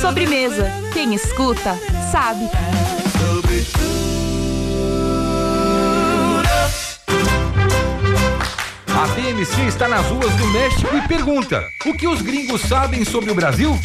Sobremesa. Quem escuta, sabe. A TMC está nas ruas do México e pergunta: o que os gringos sabem sobre o Brasil?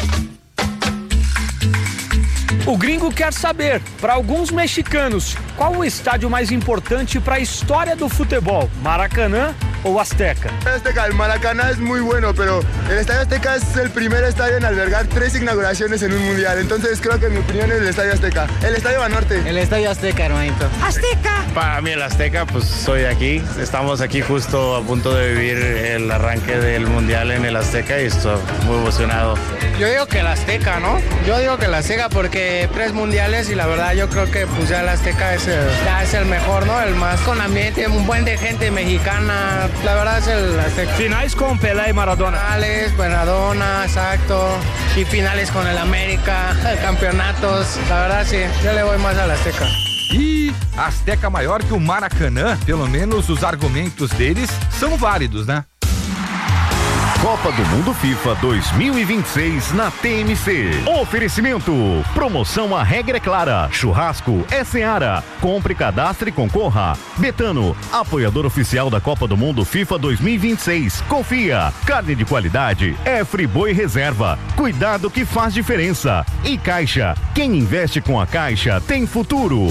O gringo quer saber, para alguns mexicanos, qual o estádio mais importante para a história do futebol? Maracanã o Azteca? Azteca, el Maracaná es muy bueno, pero el Estadio Azteca es el primer estadio en albergar 3 inauguraciones en un mundial. Entonces creo que mi opinión es el Estadio Azteca. El Estadio Banorte. El Estadio Azteca, hermanito. ¡Azteca! Para mí el Azteca, pues soy aquí. Estamos aquí justo a punto de vivir el arranque del mundial en el Azteca y estoy muy emocionado. Yo digo que el Azteca, ¿no? Yo digo que el Azteca porque 3 mundiales y la verdad yo creo que pues ya el Azteca es el mejor, ¿no? El más con ambiente, un buen de gente mexicana. La verdad es el Azteca. Finales con Pelé y Maradona. Finales, Maradona, exacto. Y finales con el América, campeonatos. La verdad sí, yo le voy más al Azteca. E Azteca maior que o Maracanã, pelo menos os argumentos deles são válidos, né? Copa do Mundo FIFA 2026 na TMC. Oferecimento. Promoção A Regra é Clara. Churrasco é Seara. Compre, cadastre e concorra. Betano, apoiador oficial da Copa do Mundo FIFA 2026. Confia. Carne de qualidade é Friboi Reserva. Cuidado que faz diferença. E Caixa. Quem investe com a Caixa tem futuro.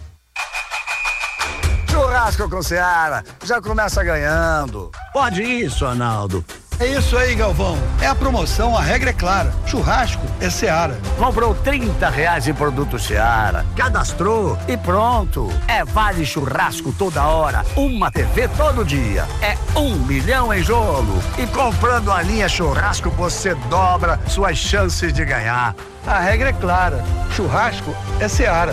Churrasco com Seara. Já começa ganhando. Pode isso, Arnaldo. É isso aí, Galvão. É a promoção, a regra é clara. Churrasco é Seara. Comprou R$30 em produto Seara. Cadastrou e pronto. É vale churrasco toda hora. Uma TV todo dia. É 1 milhão em jogo. E comprando a linha churrasco, você dobra suas chances de ganhar. A regra é clara. Churrasco é Seara.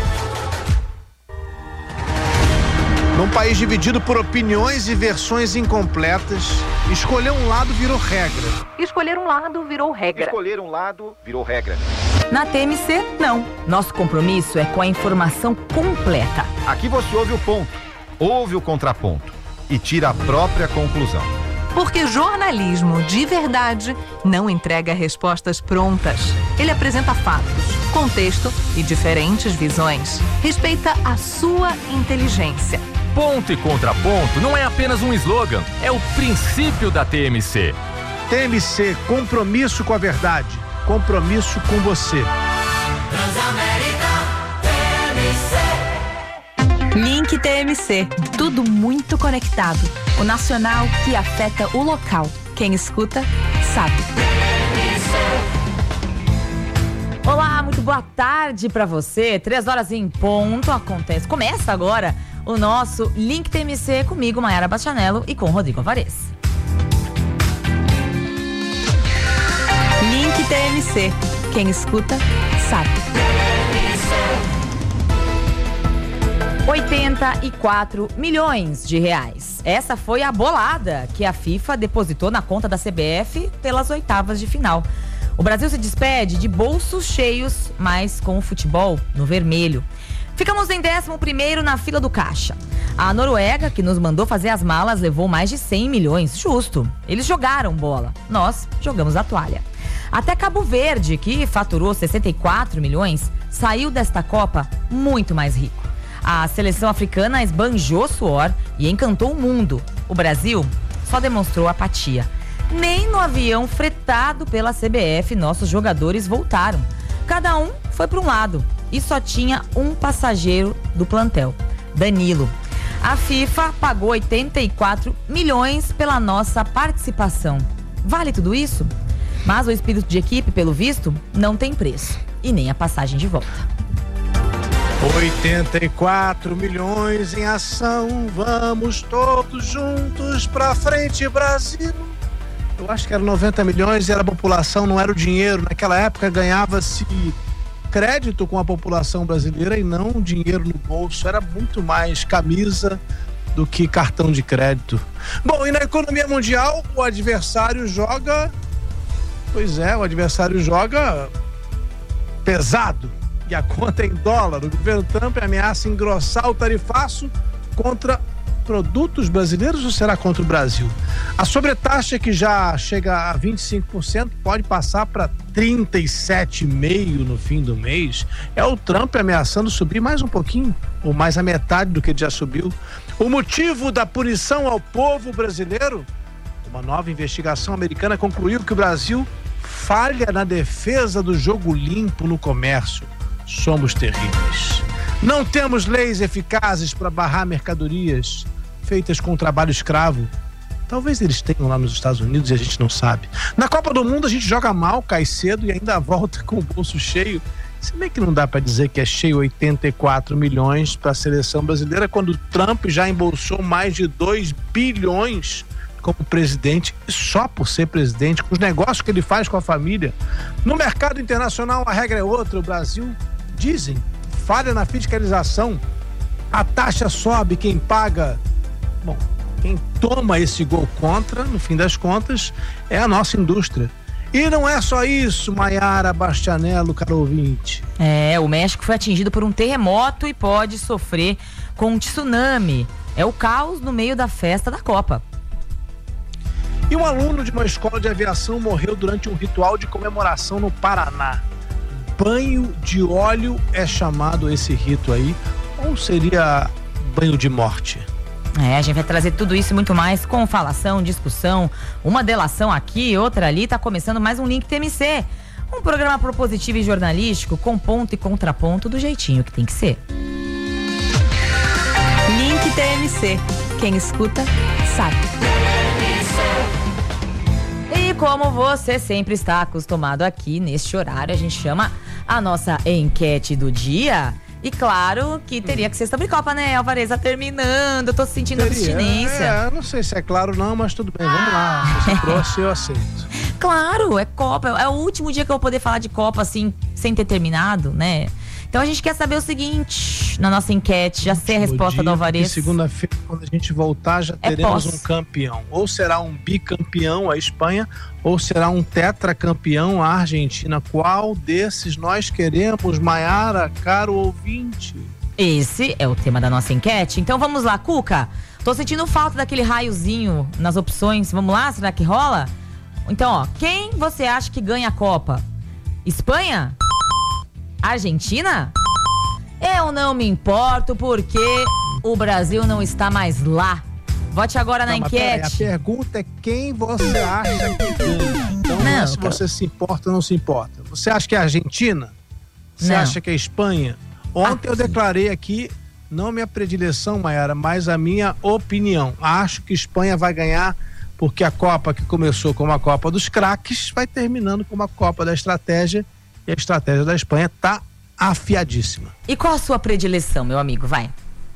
Num país dividido por opiniões e versões incompletas, escolher um lado virou regra. Escolher um lado virou regra. Escolher um lado virou regra. Na TMC, não. Nosso compromisso é com a informação completa. Aqui você ouve o ponto, ouve o contraponto e tira a própria conclusão. Porque jornalismo de verdade não entrega respostas prontas. Ele apresenta fatos, contexto e diferentes visões. Respeita a sua inteligência. Ponto e contraponto não é apenas um slogan, é o princípio da TMC. TMC, compromisso com a verdade, compromisso com você. TMC. Link TMC, tudo muito conectado. O nacional que afeta o local. Quem escuta, sabe. Olá, muito boa tarde pra você. 3h em ponto acontece. Começa agora o nosso Link TMC comigo, Mayara Bastianello, e com Rodrigo Alvarez. Link TMC. Quem escuta, sabe. 84 milhões de reais. Essa foi a bolada que a FIFA depositou na conta da CBF pelas oitavas de final. O Brasil se despede de bolsos cheios, mas com o futebol no vermelho. Ficamos em 11º na fila do caixa. A Noruega, que nos mandou fazer as malas, levou mais de 100 milhões. Justo. Eles jogaram bola. Nós jogamos a toalha. Até Cabo Verde, que faturou 64 milhões, saiu desta Copa muito mais rico. A seleção africana esbanjou suor e encantou o mundo. O Brasil só demonstrou apatia. Nem no avião fretado pela CBF nossos jogadores voltaram. Cada um foi para um lado e só tinha um passageiro do plantel, Danilo. A FIFA pagou 84 milhões pela nossa participação. Vale tudo isso? Mas o espírito de equipe, pelo visto, não tem preço. E nem a passagem de volta. 84 milhões em ação, vamos todos juntos pra frente, Brasil. Eu acho que era 90 milhões, era a população, não era o dinheiro. Naquela época ganhava-se crédito com a população brasileira e não dinheiro no bolso. Era muito mais camisa do que cartão de crédito. Bom, e na economia mundial, o adversário joga... Pois é, o adversário joga pesado. E a conta é em dólar. O governo Trump ameaça engrossar o tarifaço contra produtos brasileiros ou será contra o Brasil? A sobretaxa, que já chega a 25%, pode passar para 37,5% no fim do mês. É o Trump ameaçando subir mais um pouquinho, ou mais a metade do que ele já subiu. O motivo da punição ao povo brasileiro? Uma nova investigação americana concluiu que o Brasil falha na defesa do jogo limpo no comércio. Somos terríveis. Não temos leis eficazes para barrar mercadorias feitas com trabalho escravo. Talvez eles tenham lá nos Estados Unidos e a gente não sabe. Na Copa do Mundo a gente joga mal, cai cedo e ainda volta com o bolso cheio. Se bem que não dá para dizer que é cheio 84 milhões para a seleção brasileira, quando o Trump já embolsou mais de 2 bilhões como presidente, só por ser presidente, com os negócios que ele faz com a família. No mercado internacional a regra é outra. O Brasil, dizem, falha na fiscalização, a taxa sobe, quem paga, bom, quem toma esse gol contra, no fim das contas, é a nossa indústria. E não é só isso, Maiara Bastianello, caro ouvinte. O México foi atingido por um terremoto e pode sofrer com um tsunami. É o caos no meio da festa da Copa. E um aluno de uma escola de aviação morreu durante um ritual de comemoração no Paraná. Banho de óleo é chamado esse rito aí, ou seria banho de morte? A gente vai trazer tudo isso e muito mais com falação, discussão, uma delação aqui, outra ali. Tá começando mais um Link TMC, um programa propositivo e jornalístico com ponto e contraponto do jeitinho que tem que ser. Link TMC, quem escuta sabe. E como você sempre está acostumado aqui neste horário, a gente chama a nossa enquete do dia. E claro que teria que ser sobre Copa, né, Alvareza? Terminando, eu tô sentindo abstinência. Não sei se é claro não, mas tudo bem, vamos lá. Se você trouxe, eu aceito. Claro, é Copa, é o último dia que eu vou poder falar de Copa, assim, sem ter terminado, né? Então a gente quer saber o seguinte, na nossa enquete, já sei a resposta do Alvarez. Segunda-feira, quando a gente voltar, já teremos um campeão. Ou será um bicampeão, a Espanha, ou será um tetracampeão, a Argentina. Qual desses nós queremos, Maiara, caro ouvinte? Esse é o tema da nossa enquete. Então vamos lá, Cuca. Tô sentindo falta daquele raiozinho nas opções. Vamos lá, será que rola? Então, ó, quem você acha que ganha a Copa? Espanha? Argentina? Eu não me importo porque o Brasil não está mais lá. Vote agora na enquete. A pergunta é quem você acha que ganha. Então não é se você se importa ou não se importa. Você acha que é a Argentina? Você acha que é a Espanha? Ontem eu declarei aqui, não minha predileção, Maiara, mas a minha opinião. Acho que a Espanha vai ganhar porque a Copa que começou como a Copa dos craques vai terminando como a Copa da estratégia. E a estratégia da Espanha tá afiadíssima. E qual a sua predileção, meu amigo? Vai.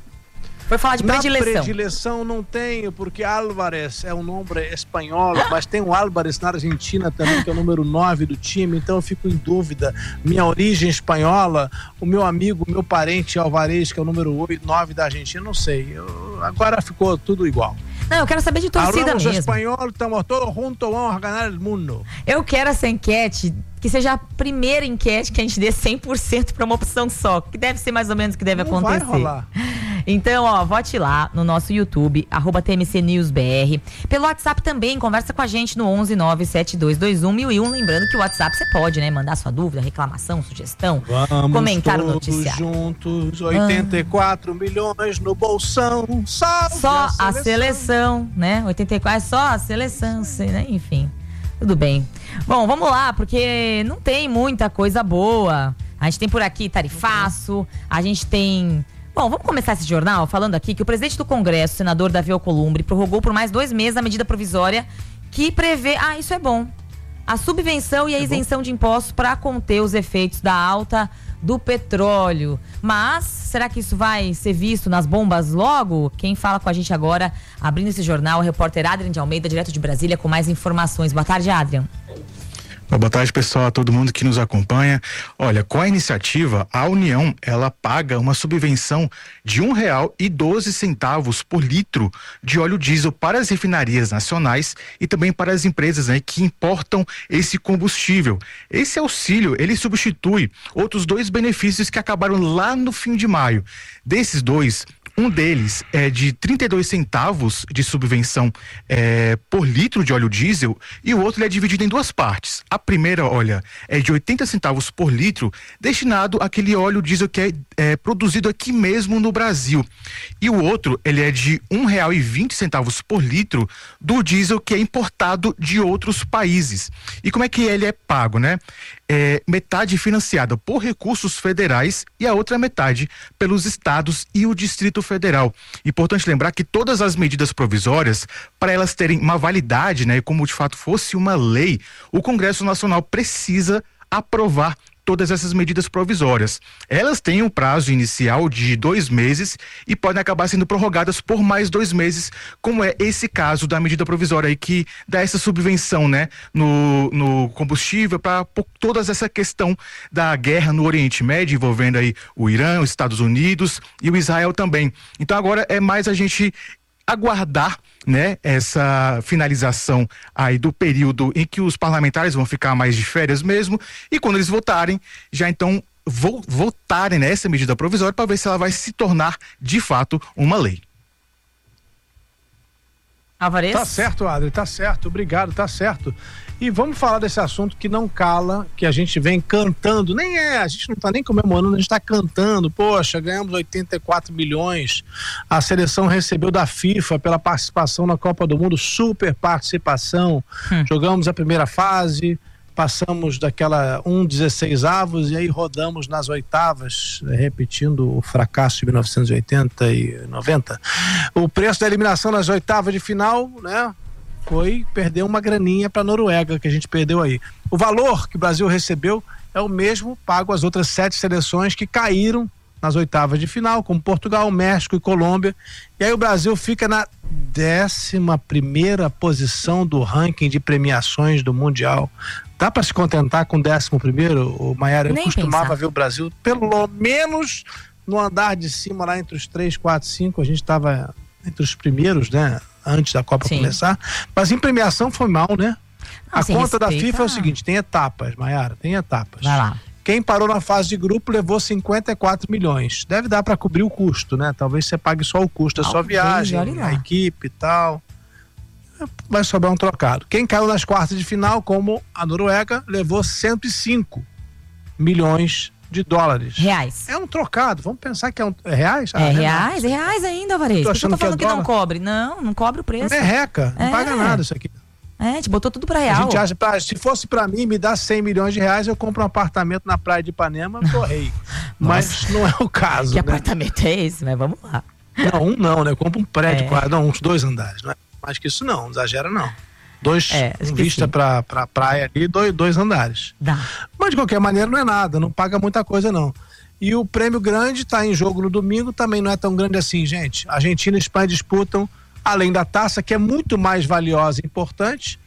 Foi falar de predileção. Na predileção não tenho, porque Álvarez é um nome espanhol, mas tem um Álvarez na Argentina também, que é o número 9 do time, então eu fico em dúvida. Minha origem espanhola, o meu amigo, meu parente Álvarez, que é o número 9 da Argentina, não sei. Agora ficou tudo igual. Não, eu quero saber de torcida mesmo. Espanhol, estamos todos juntos, vamos ganhar o mundo. Eu quero essa enquete que seja a primeira enquete que a gente dê 100% para uma opção só, que deve ser mais ou menos o que deve acontecer. Vai rolar. Então, ó, vote lá no nosso YouTube, @TMCNewsBR. Pelo WhatsApp também, conversa com a gente no 11-97221-1001. Lembrando que o WhatsApp você pode, né, mandar sua dúvida, reclamação, sugestão, comentar o noticiário. Juntos, 84 milhões no bolsão, só a seleção, né? 84 é só a seleção, né? Enfim, tudo bem. Bom, vamos lá, porque não tem muita coisa boa. A gente tem por aqui tarifaço, a gente tem... Bom, vamos começar esse jornal falando aqui que o presidente do Congresso, senador Davi Alcolumbre, prorrogou por mais 2 meses a medida provisória que prevê... isso é bom. A subvenção e a isenção de impostos para conter os efeitos da alta do petróleo. Mas, será que isso vai ser visto nas bombas logo? Quem fala com a gente agora, abrindo esse jornal, o repórter Adrian de Almeida, direto de Brasília, com mais informações. Boa tarde, Adrian. Boa tarde, pessoal, a todo mundo que nos acompanha. Olha, com a iniciativa, a União, ela paga uma subvenção de R$1,12 por litro de óleo diesel para as refinarias nacionais e também para as empresas, né, que importam esse combustível. Esse auxílio, ele substitui outros 2 benefícios que acabaram lá no fim de maio. Desses 2, Um deles é de 32 centavos de subvenção por litro de óleo diesel, e o outro ele é dividido em duas partes. A primeira, olha, é de 80 centavos por litro, destinado àquele óleo diesel que é produzido aqui mesmo no Brasil. E o outro, ele é de R$1,20 por litro do diesel que é importado de outros países. E como é que ele é pago, né? Metade financiada por recursos federais e a outra metade pelos estados e o Distrito Federal. Importante lembrar que todas as medidas provisórias, para elas terem uma validade, né, como de fato fosse uma lei, o Congresso Nacional precisa aprovar todas essas medidas provisórias. Elas têm um prazo inicial de 2 meses e podem acabar sendo prorrogadas por mais 2 meses, como é esse caso da medida provisória aí que dá essa subvenção, né, no combustível para toda essa questão da guerra no Oriente Médio, envolvendo aí o Irã, os Estados Unidos e o Israel também. Então agora é mais a gente aguardar, né, essa finalização aí do período em que os parlamentares vão ficar mais de férias mesmo, e quando eles votarem, já então votarem nessa medida provisória para ver se ela vai se tornar de fato uma lei. Alvarez? Tá certo, Adri, tá certo, obrigado, tá certo. E vamos falar desse assunto que não cala, que a gente vem cantando, a gente não tá nem comemorando, a gente tá cantando. Poxa, ganhamos 84 milhões, a seleção recebeu da FIFA pela participação na Copa do Mundo, super participação, jogamos a primeira fase, passamos daquela 16avos e aí rodamos nas oitavas, repetindo o fracasso de 1980 e 90. O preço da eliminação nas oitavas de final, né, foi perder uma graninha para a Noruega, que a gente perdeu aí. O valor que o Brasil recebeu é o mesmo pago às outras 7 seleções que caíram nas oitavas de final, como Portugal, México e Colômbia. E aí o Brasil fica na 11ª posição do ranking de premiações do Mundial. Dá para se contentar com 11º, Maiara? Eu costumava ver o Brasil pelo menos no andar de cima, lá entre os 3, 4, 5, a gente estava entre os primeiros, né? Antes da Copa começar, mas em premiação foi mal, né? A conta da FIFA é o seguinte, tem etapas, Maiara, tem etapas. Vai lá. Quem parou na fase de grupo levou 54 milhões. Deve dar para cobrir o custo, né? Talvez você pague só o custo da sua viagem, a equipe e tal. Vai sobrar um trocado. Quem caiu nas quartas de final, como a Noruega, levou 105 milhões de dólares. Reais. É um trocado, vamos pensar que é reais? Reais ainda, Alvarez. Tô achando tô falando que não cobre. Não cobre o preço. Merreca, não paga nada isso aqui. A gente botou tudo pra real. A gente acha, se fosse pra mim, me dá 100 milhões de reais, eu compro um apartamento na praia de Ipanema, torrei. Mas não é o caso. Que apartamento é esse? Mas vamos lá. Não, né? Eu compro um prédio quase, uns 2 andares, não é mais que isso não exagera não. 2 vista pra praia ali, 2 andares. Dá. Mas de qualquer maneira não é nada, não paga muita coisa não. E o prêmio grande tá em jogo no domingo, também não é tão grande assim, gente. Argentina e Espanha disputam, além da taça, que é muito mais valiosa e importante,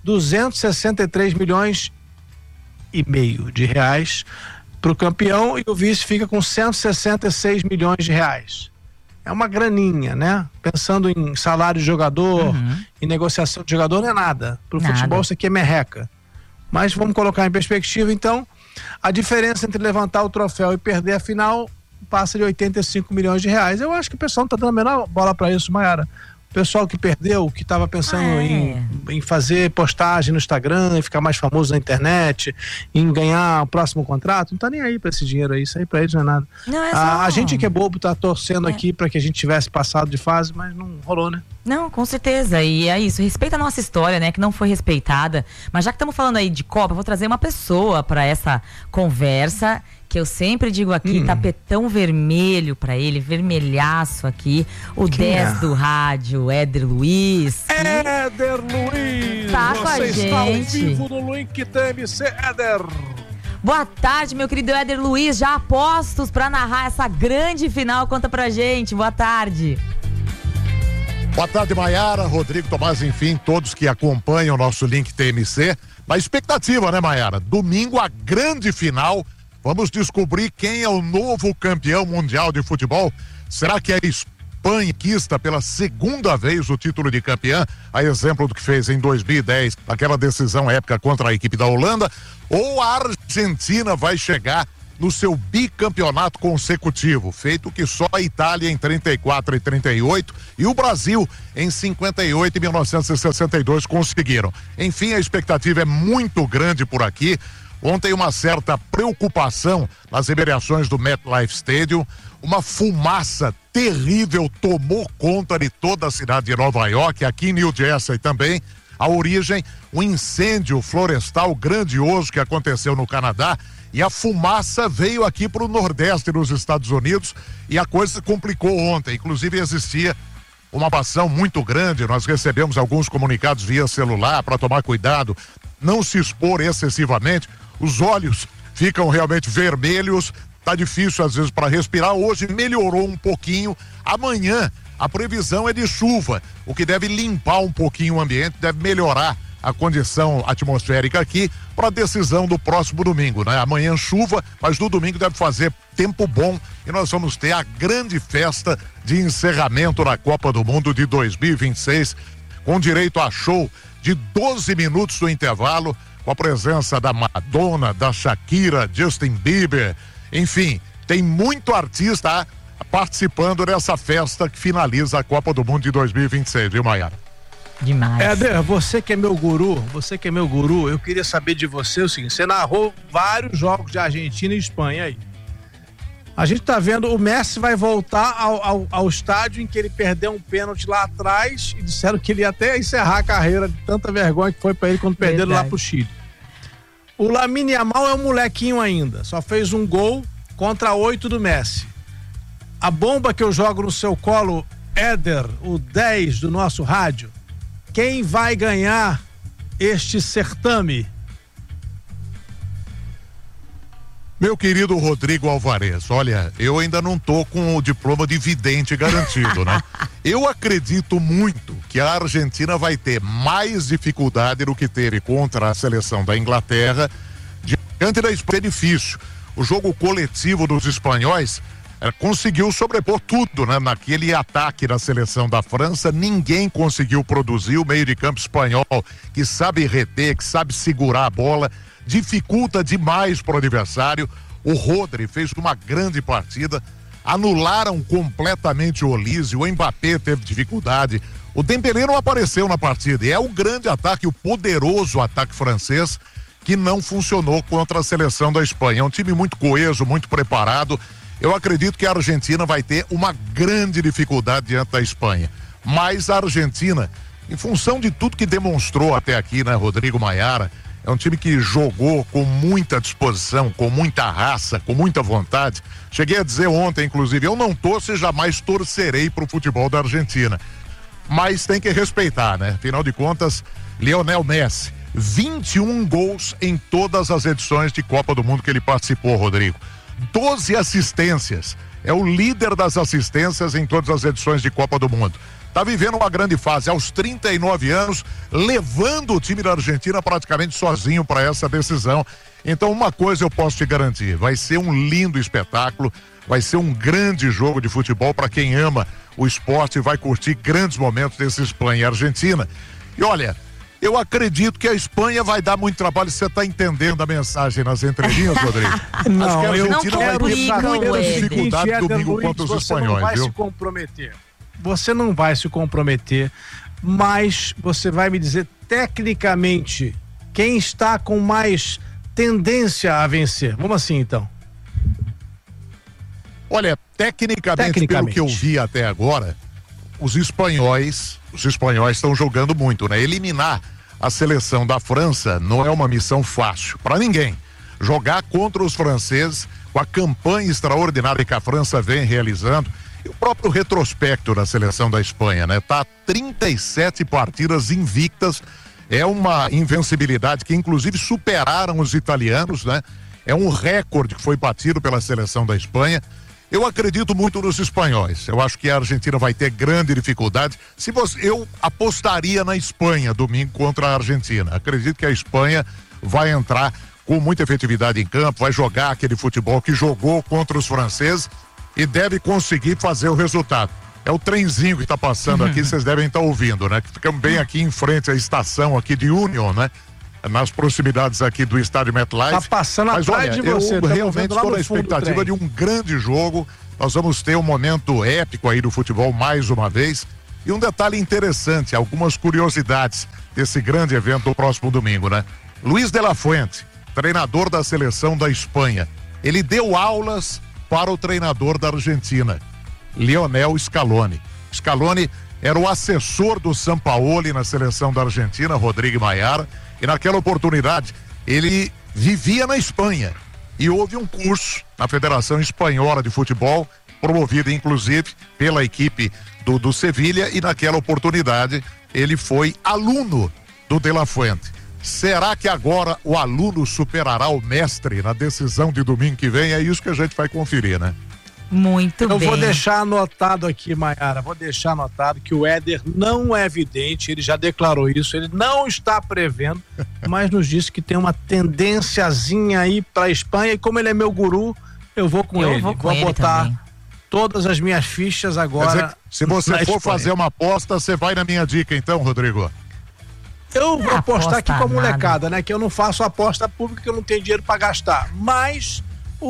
263 milhões e meio de reais pro campeão, e o vice fica com 166 milhões de reais. É uma graninha, né? Pensando em salário de jogador, em negociação de jogador, não é nada. Pro futebol isso aqui é merreca. Mas vamos colocar em perspectiva, então, a diferença entre levantar o troféu e perder a final passa de 85 milhões de reais. Eu acho que o pessoal não tá dando a menor bola para isso, Maiara. O pessoal que perdeu, que estava pensando em fazer postagem no Instagram, em ficar mais famoso na internet, em ganhar o próximo contrato, não tá nem aí para esse dinheiro aí, isso aí para eles não é nada. A gente que é bobo tá torcendo aqui para que a gente tivesse passado de fase, mas não rolou, né? Não, com certeza, e é isso, respeita a nossa história, né, que não foi respeitada, mas já que estamos falando aí de Copa, eu vou trazer uma pessoa para essa conversa, que eu sempre digo aqui, tapetão vermelho pra ele, vermelhaço aqui, o 10 do rádio, Éder Luiz. Éder Luiz! Tá com a gente. Você está ao vivo no link TMC, Éder. Boa tarde, meu querido Éder Luiz, já apostos pra narrar essa grande final, conta pra gente, boa tarde. Boa tarde, Maiara, Rodrigo, Tomás, enfim, todos que acompanham o nosso link TMC. Na expectativa, né, Maiara? Domingo, a grande final. Vamos descobrir quem é o novo campeão mundial de futebol. Será que é a Espanha conquista pela segunda vez o título de campeã, a exemplo do que fez em 2010, aquela decisão épica contra a equipe da Holanda? Ou a Argentina vai chegar no seu bicampeonato consecutivo, feito que só a Itália em 34 e 38 e o Brasil em 58 e 1962 conseguiram. Enfim, a expectativa é muito grande por aqui. Ontem uma certa preocupação nas imediações do MetLife Stadium, uma fumaça terrível tomou conta de toda a cidade de Nova York, aqui em New Jersey também. A origem, um incêndio florestal grandioso que aconteceu no Canadá, e a fumaça veio aqui para o Nordeste dos Estados Unidos e a coisa complicou ontem. Inclusive existia uma ação muito grande, nós recebemos alguns comunicados via celular para tomar cuidado, não se expor excessivamente, os olhos ficam realmente vermelhos, tá difícil às vezes para respirar. Hoje melhorou um pouquinho, amanhã a previsão é de chuva, o que deve limpar um pouquinho o ambiente, deve melhorar a condição atmosférica aqui para a decisão do próximo domingo, né? Amanhã chuva, mas no domingo deve fazer tempo bom e nós vamos ter a grande festa de encerramento da Copa do Mundo de 2026, com direito a show de 12 minutos do intervalo, com a presença da Madonna, da Shakira, Justin Bieber, enfim, tem muito artista participando dessa festa que finaliza a Copa do Mundo de 2026, viu, Maiara? Demais. Éder, você que é meu guru, eu queria saber de você o seguinte: você narrou vários jogos de Argentina e Espanha aí. A gente tá vendo, o Messi vai voltar ao estádio em que ele perdeu um pênalti lá atrás e disseram que ele ia até encerrar a carreira de tanta vergonha que foi pra ele quando perderam lá pro Chile. O Lamine Yamal é um molequinho ainda, só fez um gol contra 8 do Messi. A bomba que eu jogo no seu colo, Éder, o 10 do nosso rádio, quem vai ganhar este certame? Meu querido Rodrigo Alvarez, olha, eu ainda não tô com o diploma de vidente garantido, né? Eu acredito muito que a Argentina vai ter mais dificuldade do que teve contra a seleção da Inglaterra. Diante da Espanha é difícil. O jogo coletivo dos espanhóis conseguiu sobrepor tudo, né? Naquele ataque da seleção da França, ninguém conseguiu produzir. O meio de campo espanhol, que sabe reter, que sabe segurar a bola, dificulta demais para o adversário. O Rodri fez uma grande partida, anularam completamente o Olise, o Mbappé teve dificuldade, o Dembélé não apareceu na partida, e é o grande ataque, o poderoso ataque francês, que não funcionou contra a seleção da Espanha. É um time muito coeso, muito preparado. Eu acredito que a Argentina vai ter uma grande dificuldade diante da Espanha, mas a Argentina, em função de tudo que demonstrou até aqui, né, Rodrigo, Maiara, é um time que jogou com muita disposição, com muita raça, com muita vontade. Cheguei a dizer ontem, inclusive, eu não torço e jamais torcerei pro futebol da Argentina, mas tem que respeitar, né? Afinal de contas, Lionel Messi, 21 gols em todas as edições de Copa do Mundo que ele participou, Rodrigo. 12 assistências, é o líder das assistências em todas as edições de Copa do Mundo. Tá vivendo uma grande fase, aos 39 anos, levando o time da Argentina praticamente sozinho para essa decisão. Então, uma coisa eu posso te garantir, vai ser um lindo espetáculo, vai ser um grande jogo de futebol para quem ama o esporte e vai curtir grandes momentos desse Espanha e Argentina. E olha, eu acredito que a Espanha vai dar muito trabalho. Você está entendendo a mensagem nas entrelinhas, Rodrigo? Não, acho que a Argentina vai ter dificuldade domingo contra os espanhóis, viu? Você não vai se comprometer, mas você vai me dizer tecnicamente quem está com mais tendência a vencer. Vamos assim, então. Olha, tecnicamente, pelo que eu vi até agora, os espanhóis estão jogando muito, né? Eliminar a seleção da França não é uma missão fácil para ninguém. Jogar contra os franceses, com a campanha extraordinária que a França vem realizando, e o próprio retrospecto da seleção da Espanha, né? Tá 37 partidas invictas, é uma invencibilidade que inclusive superaram os italianos, né? É um recorde que foi batido pela seleção da Espanha. Eu acredito muito nos espanhóis. Eu acho que a Argentina vai ter grande dificuldade. Eu apostaria na Espanha domingo contra a Argentina. Acredito que a Espanha vai entrar com muita efetividade em campo, vai jogar aquele futebol que jogou contra os franceses e deve conseguir fazer o resultado. É o trenzinho que está passando aqui, vocês devem estar ouvindo, né? Ficamos bem aqui em frente à estação aqui de Union, né? nas proximidades aqui do estádio MetLife. Tá passando atrás de você. Eu realmente estou na expectativa de um grande jogo. Nós vamos ter um momento épico aí do futebol mais uma vez. E um detalhe interessante, algumas curiosidades desse grande evento do próximo domingo, né? Luiz de la Fuente, treinador da seleção da Espanha, ele deu aulas para o treinador da Argentina, Lionel Scaloni. Scaloni era o assessor do Sampaoli na seleção da Argentina, Rodrigo Maiara, e naquela oportunidade ele vivia na Espanha e houve um curso na Federação Espanhola de Futebol, promovido inclusive pela equipe do Sevilha, e naquela oportunidade ele foi aluno do De La Fuente. Será que agora o aluno superará o mestre na decisão de domingo que vem? É isso que a gente vai conferir, né? Muito bem. Eu vou deixar anotado aqui, Maiara, vou deixar anotado que o Éder não é vidente, ele já declarou isso, ele não está prevendo, mas nos disse que tem uma tendênciazinha aí para a Espanha, e como ele é meu guru, eu vou com ele. Vou botar também todas as minhas fichas agora. Quer dizer, se você for fazer uma aposta, você vai na minha dica então, Rodrigo? Eu vou apostar aqui com a molecada, né? Que eu não faço aposta pública, que eu não tenho dinheiro para gastar. Mas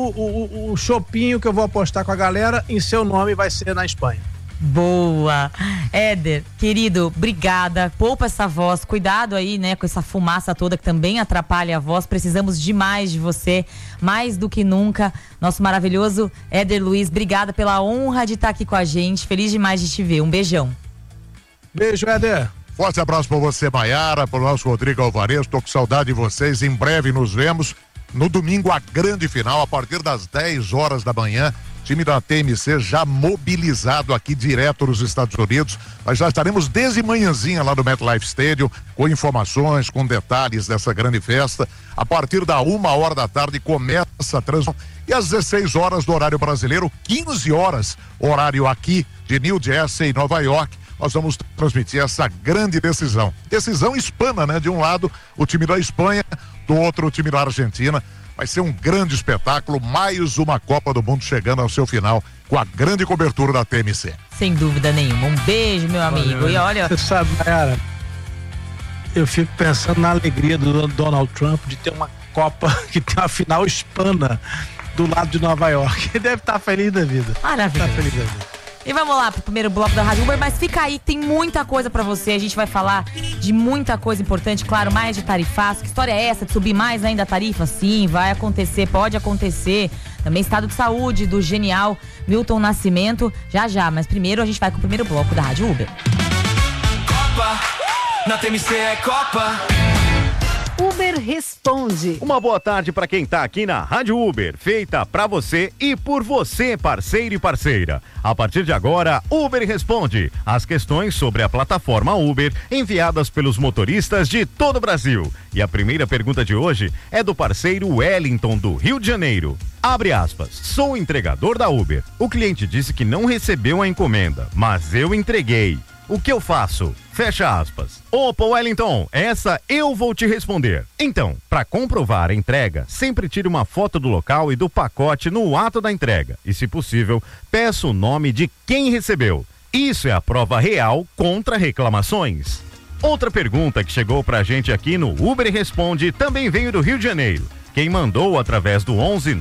o chopinho que eu vou apostar com a galera, em seu nome, vai ser na Espanha. Boa. Éder, querido, obrigada. Poupa essa voz, cuidado aí, né, com essa fumaça toda que também atrapalha a voz. Precisamos demais de você, mais do que nunca. Nosso maravilhoso Éder Luiz, obrigada pela honra de estar aqui com a gente. Feliz demais de te ver. Um beijão. Beijo, Éder. Forte abraço para você, Maiara, para o nosso Rodrigo Alvarez. Tô com saudade de vocês. Em breve nos vemos. No domingo, a grande final, a partir das 10 horas da manhã. Time da TMC já mobilizado aqui direto nos Estados Unidos. Nós já estaremos desde manhãzinha lá no MetLife Stadium, com informações, com detalhes dessa grande festa. A partir da 1h da tarde começa a transmissão. E às 16 horas do horário brasileiro, 15 horas, horário aqui de New Jersey, Nova York, nós vamos transmitir essa grande decisão. Decisão hispana, né? De um lado, o time da Espanha, do outro, o time da Argentina. Vai ser um grande espetáculo, mais uma Copa do Mundo chegando ao seu final, com a grande cobertura da TMC. Sem dúvida nenhuma. Um beijo, meu amigo. E olha... Você sabe, cara, eu fico pensando na alegria do Donald Trump de ter uma Copa que tem uma final hispana do lado de Nova York. Ele deve estar feliz da vida. Maravilhoso. Tá feliz da vida. E vamos lá pro primeiro bloco da Rádio Uber, mas fica aí, tem muita coisa pra você, a gente vai falar de muita coisa importante, claro, mais de tarifaço. Que história é essa de subir mais ainda a tarifa? Sim, vai acontecer, pode acontecer. Também estado de saúde do genial Milton Nascimento, já, mas primeiro a gente vai com o primeiro bloco da Rádio Uber. Copa, na TMC é Copa. Uber Responde. Uma boa tarde para quem tá aqui na Rádio Uber, feita para você e por você, parceiro e parceira. A partir de agora, Uber Responde. As questões sobre a plataforma Uber enviadas pelos motoristas de todo o Brasil. E a primeira pergunta de hoje é do parceiro Wellington, do Rio de Janeiro. Abre aspas. Sou entregador da Uber. O cliente disse que não recebeu a encomenda, mas eu entreguei. O que eu faço? Fecha aspas. Opa, Wellington, essa eu vou te responder. Então, para comprovar a entrega, sempre tire uma foto do local e do pacote no ato da entrega. E, se possível, peça o nome de quem recebeu. Isso é a prova real contra reclamações. Outra pergunta que chegou pra gente aqui no Uber Responde também veio do Rio de Janeiro. Quem mandou através do 11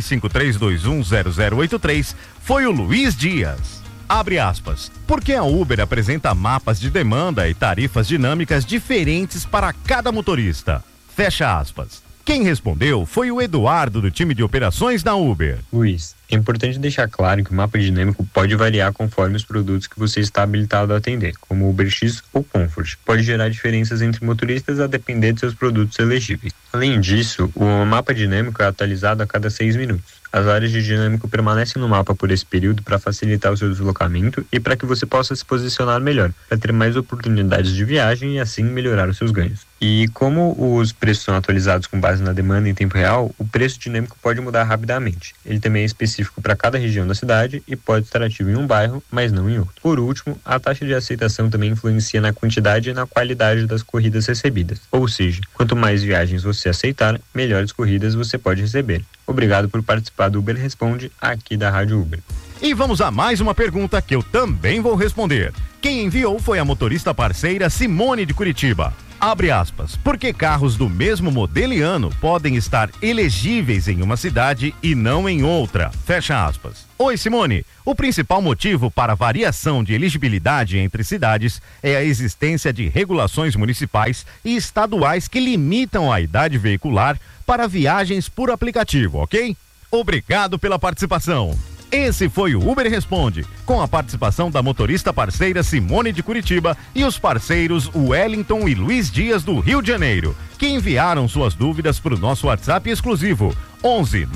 95321 0083 foi o Luiz Dias. Abre aspas. Porque a Uber apresenta mapas de demanda e tarifas dinâmicas diferentes para cada motorista. Fecha aspas. Quem respondeu foi o Eduardo, do time de operações da Uber. Luiz, é importante deixar claro que o mapa dinâmico pode variar conforme os produtos que você está habilitado a atender, como UberX ou Comfort. Pode gerar diferenças entre motoristas a depender de seus produtos elegíveis. Além disso, o mapa dinâmico é atualizado a cada 6 minutos. As áreas de dinâmico permanecem no mapa por esse período para facilitar o seu deslocamento e para que você possa se posicionar melhor, para ter mais oportunidades de viagem e assim melhorar os seus ganhos. E como os preços são atualizados com base na demanda em tempo real, o preço dinâmico pode mudar rapidamente. Ele também é específico para cada região da cidade e pode estar ativo em um bairro, mas não em outro. Por último, a taxa de aceitação também influencia na quantidade e na qualidade das corridas recebidas. Ou seja, quanto mais viagens você aceitar, melhores corridas você pode receber. Obrigado por participar do Uber Responde, aqui da Rádio Uber. E vamos a mais uma pergunta que eu também vou responder. Quem enviou foi a motorista parceira Simone de Curitiba. Abre aspas, porque carros do mesmo modelo e ano podem estar elegíveis em uma cidade e não em outra, fecha aspas. Oi, Simone, o principal motivo para a variação de elegibilidade entre cidades é a existência de regulações municipais e estaduais que limitam a idade veicular para viagens por aplicativo, ok? Obrigado pela participação. Esse foi o Uber Responde, com a participação da motorista parceira Simone de Curitiba e os parceiros Wellington e Luiz Dias do Rio de Janeiro, que enviaram suas dúvidas para o nosso WhatsApp exclusivo 11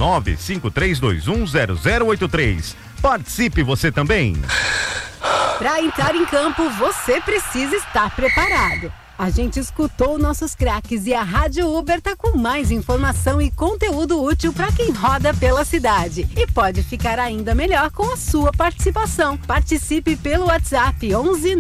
95321 0083. Participe você também. Para entrar em campo, você precisa estar preparado. A gente escutou nossos craques e a Rádio Uber tá com mais informação e conteúdo útil para quem roda pela cidade. E pode ficar ainda melhor com a sua participação. Participe pelo WhatsApp 11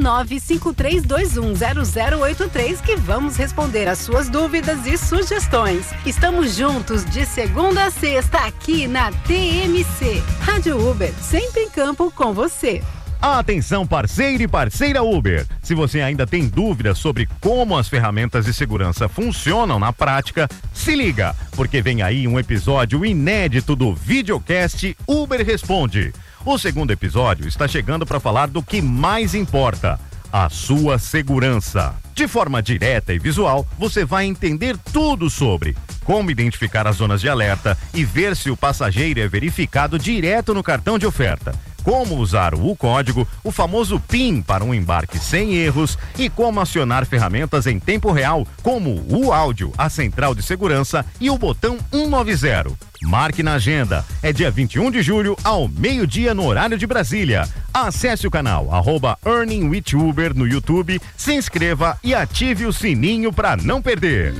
95321 0083 que vamos responder as suas dúvidas e sugestões. Estamos juntos de segunda a sexta aqui na TMC. Rádio Uber, sempre em campo com você. Atenção, parceiro e parceira Uber. Se você ainda tem dúvidas sobre como as ferramentas de segurança funcionam na prática, se liga, porque vem aí um episódio inédito do videocast Uber Responde. O segundo episódio está chegando para falar do que mais importa, a sua segurança. De forma direta e visual, você vai entender tudo sobre como identificar as zonas de alerta e ver se o passageiro é verificado direto no cartão de oferta, como usar o código, o famoso PIN para um embarque sem erros e como acionar ferramentas em tempo real, como o áudio, a central de segurança e o botão 190. Marque na agenda, é dia 21 de julho ao meio-dia no horário de Brasília. Acesse o canal @EarningWithUber no YouTube, se inscreva e ative o sininho para não perder.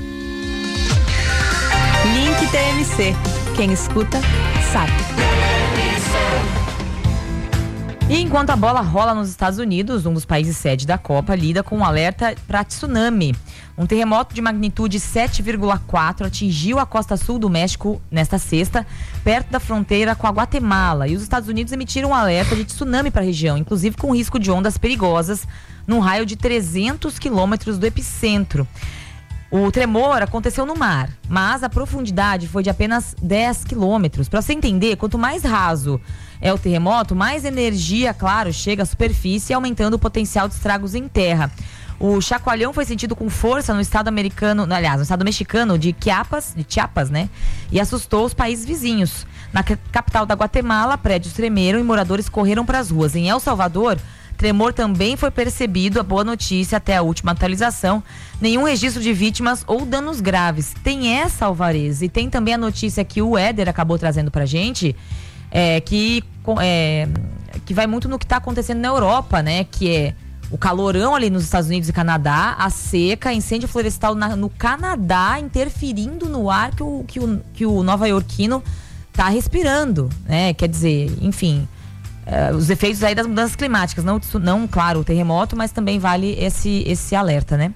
Link TMC. Quem escuta, sabe. E enquanto a bola rola nos Estados Unidos, um dos países sede da Copa lida com um alerta para tsunami. Um terremoto de magnitude 7,4 atingiu a costa sul do México nesta sexta, perto da fronteira com a Guatemala. E os Estados Unidos emitiram um alerta de tsunami para a região, inclusive com risco de ondas perigosas, num raio de 300 quilômetros do epicentro. O tremor aconteceu no mar, mas a profundidade foi de apenas 10 quilômetros. Para você entender, quanto mais raso é o terremoto, mais energia, claro, chega à superfície, aumentando o potencial de estragos em terra. O chacoalhão foi sentido com força no estado americano, aliás, no estado mexicano de Chiapas, né? E assustou os países vizinhos. Na capital da Guatemala, prédios tremeram e moradores correram para as ruas. Em El Salvador, tremor também foi percebido, a boa notícia até a última atualização. Nenhum registro de vítimas ou danos graves. Tem essa, Alvarez, e tem também a notícia que o Éder acabou trazendo pra gente, que vai muito no que está acontecendo na Europa, né? Que é o calorão ali nos Estados Unidos e Canadá, a seca, incêndio florestal no Canadá, interferindo no ar que o nova-iorquino tá respirando, né? Quer dizer, enfim, os efeitos aí das mudanças climáticas, não, claro, o terremoto, mas também vale esse alerta, né?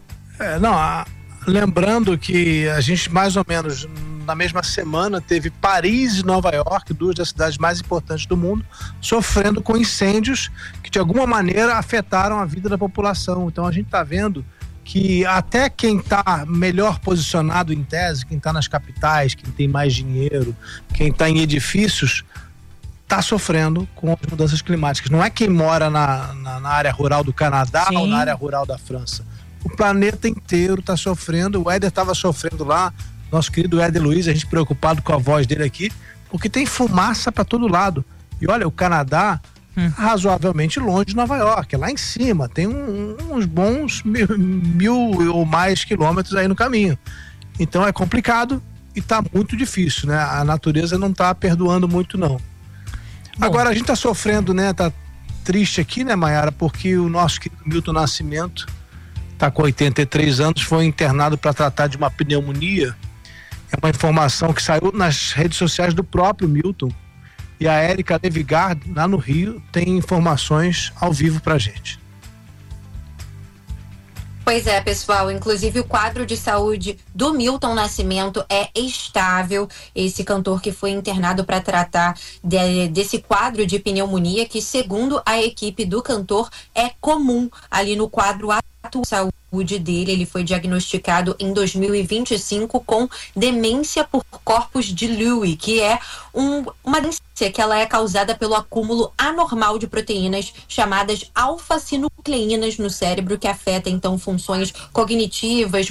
Lembrando que a gente mais ou menos na mesma semana teve Paris e Nova York, duas das cidades mais importantes do mundo, sofrendo com incêndios que de alguma maneira afetaram a vida da população. Então a gente está vendo que até quem está melhor posicionado em tese, quem está nas capitais, quem tem mais dinheiro, quem está em edifícios, está sofrendo com as mudanças climáticas. Não é quem mora na área rural do Canadá ou na área rural da França. O planeta inteiro está sofrendo. O Éder estava sofrendo lá, nosso querido Éder Luiz, a gente preocupado com a voz dele aqui, porque tem fumaça para todo lado. E olha, o Canadá razoavelmente longe de Nova York, é lá em cima, tem uns bons mil ou mais quilômetros aí no caminho. Então é complicado e está muito difícil, né? A natureza não está perdoando muito, não. Agora a gente está sofrendo, né? Tá triste aqui, né, Maiara? Porque o nosso querido Milton Nascimento está com 83 anos, foi internado para tratar de uma pneumonia. É uma informação que saiu nas redes sociais do próprio Milton. E a Érica Levigar, lá no Rio, tem informações ao vivo pra gente. Pois é, pessoal, inclusive o quadro de saúde do Milton Nascimento é estável. Esse cantor que foi internado para tratar desse quadro de pneumonia, que segundo a equipe do cantor é comum ali no quadro atual de saúde dele. Ele foi diagnosticado em 2025 com demência por corpos de Lewy, que é uma demência que ela é causada pelo acúmulo anormal de proteínas chamadas alfa-sinucleínas no cérebro, que afeta então funções cognitivas,